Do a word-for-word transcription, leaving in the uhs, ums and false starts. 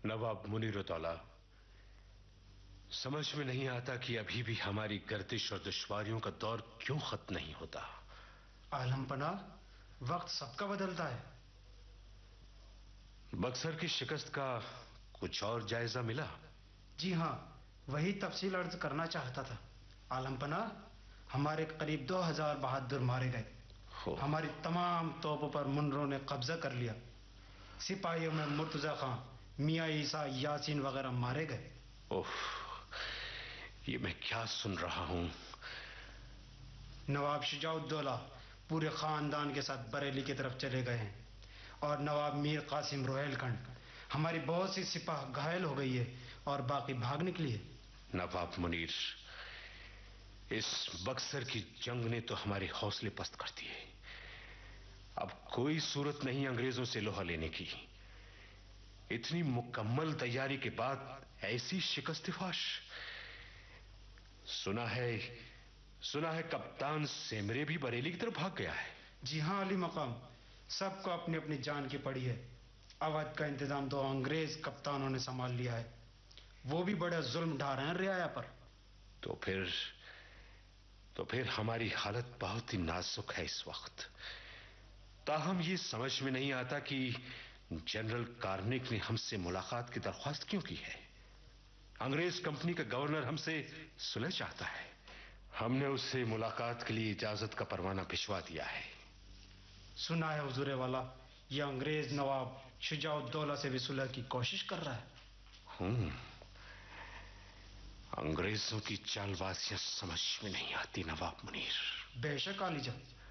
نواب منیر الدولہ، سمجھ میں نہیں آتا کہ ابھی بھی ہماری گردش اور دشواریوں کا دور کیوں ختم نہیں ہوتا۔ عالم پناہ، وقت سب کا بدلتا ہے۔ بکسر کی شکست کا کچھ اور جائزہ ملا؟ جی ہاں، وہی تفصیل عرض کرنا چاہتا تھا۔ عالم پناہ، ہمارے قریب دو ہزار بہادر مارے گئے، ہماری تمام توپوں پر منروں نے قبضہ کر لیا، سپاہیوں میں مرتضی خان، میاں عیسیٰ، یاسین وغیرہ مارے گئے۔ اوہ، یہ میں کیا سن رہا ہوں؟ نواب شجاع الدولہ پورے خاندان کے ساتھ بریلی کی طرف چلے گئے ہیں، اور نواب میر قاسم روہیل کھنڈ، ہماری بہت سی سپاہ گھائل ہو گئی ہے اور باقی بھاگ نکلی ہے۔ نواب منیر، اس بکسر کی جنگ نے تو ہمارے حوصلے پست کر دیے۔ اب کوئی صورت نہیں انگریزوں سے لوہا لینے کی۔ اتنی مکمل تیاری کے بعد ایسی شکست فاش۔ سنا ہے سنا ہے کپتان سیمرے بھی بریلی کی طرف بھاگ گیا ہے۔ جی ہاں علی مقام، سب کو اپنی اپنی جان کی پڑی ہے۔ اودھ کا انتظام تو انگریز کپتانوں نے سنبھال لیا ہے، وہ بھی بڑا ظلم ڈھا رہے ہیں رعایا پر۔ تو پھر تو پھر ہماری حالت بہت ہی نازک ہے اس وقت۔ تاہم یہ سمجھ میں نہیں آتا کہ جنرل کارنک نے ہم سے ملاقات کی درخواست کیوں کی ہے؟ انگریز کمپنی کا گورنر ہم سے صلح چاہتا ہے۔ ہم نے اس سے ملاقات کے لیے اجازت کا پروانہ بھجوا دیا ہے۔ سنا ہے حضور والا، یہ انگریز نواب شجاع الدولہ سے بھی صلح کی کوشش کر رہا ہے۔ ہوں انگریزوں کی چال بازیاں سمجھ میں نہیں آتی نواب منیر۔ بے شک عالی جان،